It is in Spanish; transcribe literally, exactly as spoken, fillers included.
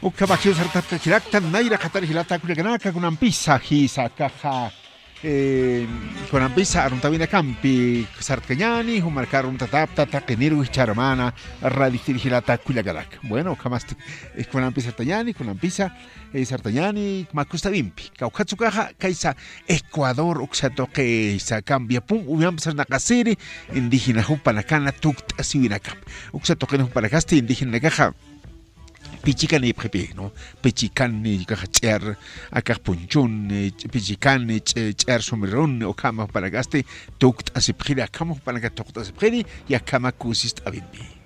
Ukabakio sartata kilakta naira katar hilata kuleganaka kunan pisa hisa kaja eh kunan pisa aruntabina campi sartcañani humarcar un tatapta taqueniru charmana radicir hilata kuleganak. Bueno, jamás kunan pisa sartañani kunan pisa sartañani makusta vimpi. Kaukatsu kaja kaisa Ecuador uksato que sa cambia pum ubiam sarnakasiri indígena hupanakana tukt asiwinakam. Uksato que no hupanakaste indígena kaja pichicane prepe no pichicane cacher acá punchun pichicane cher somerón o cama para gaste tukt asipri acá para que tukt asipri y acá consist a vivir.